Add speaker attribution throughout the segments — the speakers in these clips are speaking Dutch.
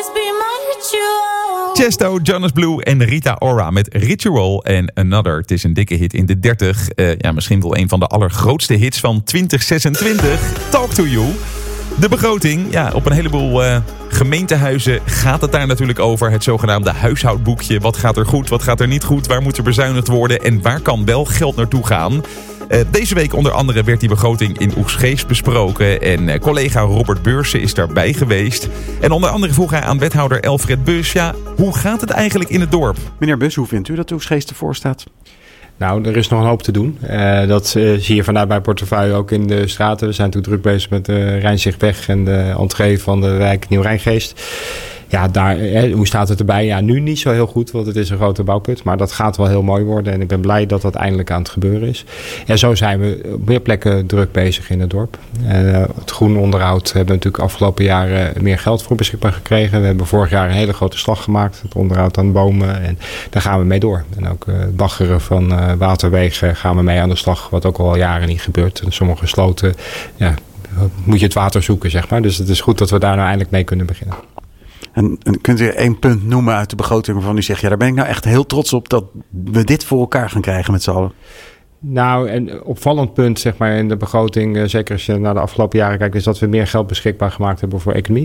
Speaker 1: Chesto, Jonas Blue en Rita Ora met Ritual en Another. Het is een dikke hit in de 30. Misschien wel een van de allergrootste hits van 2026. Talk to You. De begroting, op een heleboel gemeentehuizen gaat het daar natuurlijk over. Het zogenaamde huishoudboekje. Wat gaat er goed, wat gaat er niet goed? Waar moet er bezuinigd worden en waar kan wel geld naartoe gaan? Deze week onder andere werd die begroting in Oegstgeest besproken. En collega Robert Beursen is daarbij geweest. En onder andere vroeg hij aan wethouder Elfred Bus... hoe gaat het eigenlijk in het dorp?
Speaker 2: Meneer Bus, hoe vindt u dat Oegstgeest ervoor staat?
Speaker 3: Nou, er is nog een hoop te doen. Dat zie je vanuit mijn portefeuille ook in de straten. We zijn natuurlijk druk bezig met de Rijnzichtweg en de entree van de wijk Nieuw-Rijngeest. Ja, daar, hoe staat het erbij? Ja, nu niet zo heel goed, want het is een grote bouwput. Maar dat gaat wel heel mooi worden en ik ben blij dat dat eindelijk aan het gebeuren is. En zo zijn we op meer plekken druk bezig in het dorp. Het groen onderhoud hebben we natuurlijk afgelopen jaren meer geld voor beschikbaar gekregen. We hebben vorig jaar een hele grote slag gemaakt. Het onderhoud aan bomen en daar gaan we mee door. En ook het baggeren van waterwegen gaan we mee aan de slag, wat ook al jaren niet gebeurt. En sommige sloten moet je het water zoeken, zeg maar. Dus het is goed dat we daar nou eindelijk mee kunnen beginnen.
Speaker 2: En kunt u 1 punt noemen uit de begroting waarvan u zegt... daar ben ik nou echt heel trots op dat we dit voor elkaar gaan krijgen met z'n allen?
Speaker 3: Nou, een opvallend punt zeg maar in de begroting, zeker als je naar de afgelopen jaren kijkt... is dat we meer geld beschikbaar gemaakt hebben voor economie.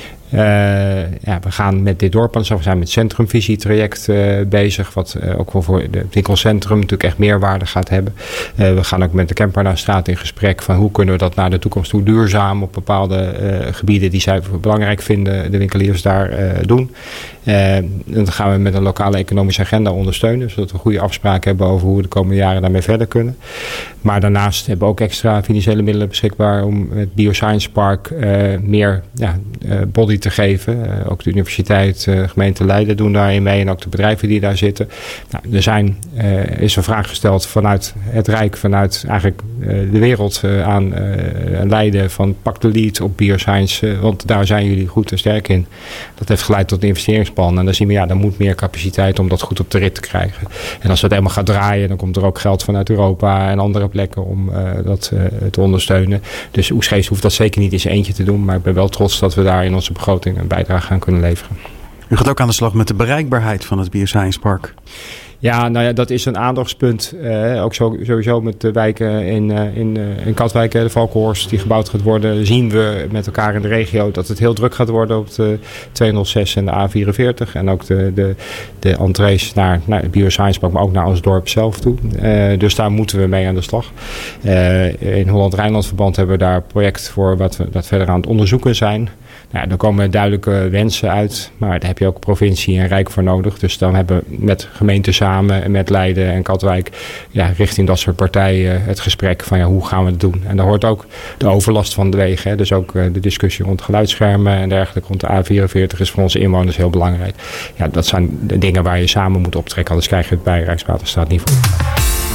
Speaker 3: We gaan met dit dorp, we zijn met centrumvisietraject bezig... wat ook wel voor het winkelcentrum natuurlijk echt meerwaarde gaat hebben. We gaan ook met de Kempernaarstraat in gesprek... van hoe kunnen we dat naar de toekomst toe duurzaam... op bepaalde gebieden die zij belangrijk vinden, de winkeliers daar doen. En dan gaan we met een lokale economische agenda ondersteunen... zodat we goede afspraken hebben over hoe we de komende jaren daarmee verder kunnen. Maar daarnaast hebben we ook extra financiële middelen beschikbaar... om het Bioscience Park meer body te geven. Ook de universiteit, de gemeente Leiden doen daarin mee... en ook de bedrijven die daar zitten. Nou, is een vraag gesteld vanuit het Rijk... vanuit eigenlijk de wereld aan Leiden... van pak de lead op Bioscience... want daar zijn jullie goed en sterk in. Dat heeft geleid tot een investeringsplan. En dan zien we, er moet meer capaciteit... om dat goed op de rit te krijgen. En als dat helemaal gaat draaien... dan komt er ook geld vanuit Europa en andere plekken... om dat te ondersteunen. Dus Oegstgeest hoeft dat zeker niet in zijn eentje te doen... maar ik ben wel trots dat we daar in onze begroting een bijdrage aan kunnen leveren.
Speaker 2: U gaat ook aan de slag met de bereikbaarheid van het Bioscience Park.
Speaker 3: Ja, dat is een aandachtspunt. Ook sowieso met de wijken in Katwijk, de Valkenhorst die gebouwd gaat worden. Zien we met elkaar in de regio dat het heel druk gaat worden op de 206 en de A44. En ook de entrees naar het Bioscience Park, maar ook naar ons dorp zelf toe. Dus daar moeten we mee aan de slag. In Holland-Rijnland verband hebben we daar een project voor wat we verder aan het onderzoeken zijn. Nou, er komen duidelijke wensen uit, maar daar heb je ook provincie en Rijk voor nodig. Dus dan hebben we met gemeenten samen en met Leiden en Katwijk richting dat soort partijen het gesprek van hoe gaan we het doen. En daar hoort ook de overlast van de wegen. Hè. Dus ook de discussie rond geluidsschermen en dergelijke rond de A44 is voor onze inwoners heel belangrijk. Ja, dat zijn de dingen waar je samen moet optrekken, anders krijg je het bij Rijkswaterstaat niet voor.